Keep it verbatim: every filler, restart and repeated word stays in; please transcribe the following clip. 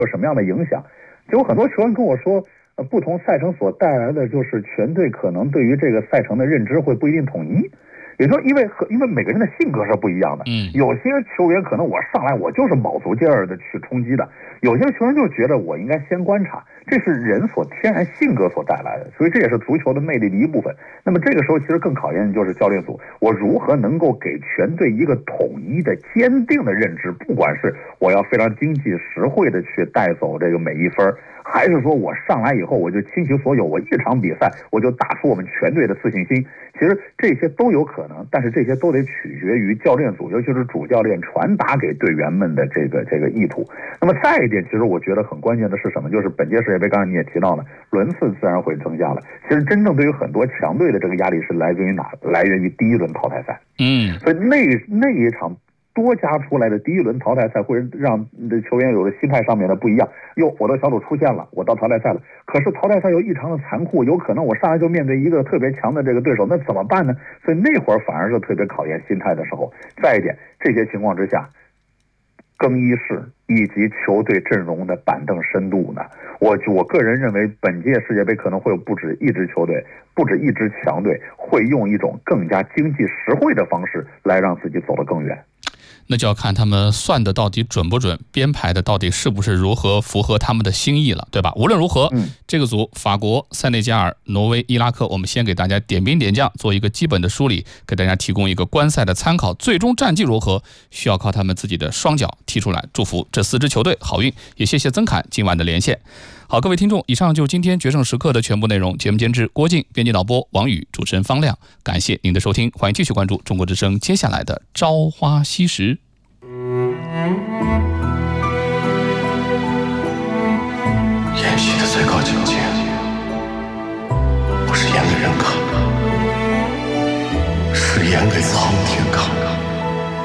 有什么样的影响？就有很多球员跟我说，呃，不同赛程所带来的就是全队可能对于这个赛程的认知会不一定统一。也就是说，因为和因为每个人的性格是不一样的， 嗯， 有些球员可能我上来我就是卯足劲儿的去冲击的，有些球员就觉得我应该先观察，这是人所天然性格所带来的，所以这也是足球的魅力的一部分。那么这个时候其实更考验的就是教练组，我如何能够给全队一个统一的、坚定的认知，不管是我要非常经济实惠的去带走这个每一分，还是说我上来以后我就倾其所有，我一场比赛我就打出我们全队的自信心。其实这些都有可能，但是这些都得取决于教练组，尤其是主教练传达给队员们的这个这个意图。那么再一点，其实我觉得很关键的是什么？就是本届世界杯，刚才你也提到了，轮次自然会增加了。其实真正对于很多强队的这个压力是来源于哪？来源于第一轮淘汰赛。 嗯， 所以那那一场多加出来的第一轮淘汰赛会让球员有的心态上面的不一样。哟，我的小组出现了，我到淘汰赛了，可是淘汰赛又异常的残酷，有可能我上来就面对一个特别强的这个对手，那怎么办呢？所以那会儿反而是特别考验心态的时候。再一点，这些情况之下，更衣室以及球队阵容的板凳深度呢，我我个人认为本届世界杯可能会有不止一支球队，不止一支强队会用一种更加经济实惠的方式来让自己走得更远。 那就要看他们算的到底准不准，编排的到底是不是如何符合他们的心意了，对吧？无论如何， 嗯， 这个组法国、塞内加尔、挪威、伊拉克，我们先给大家点兵点将，做一个基本的梳理，给大家提供一个观赛的参考。最终战绩如何，需要靠他们自己的双脚踢出来。祝福这四支球队好运，也谢谢曾侃今晚的连线。好，各位听众，以上就是今天决胜时刻的全部内容。节目监制郭靖，编辑导播王宇，主持人方亮。感谢您的收听，欢迎继续关注中国之声接下来的朝花夕拾。 演戏的最高境界，不是演给人看，是演给苍天看。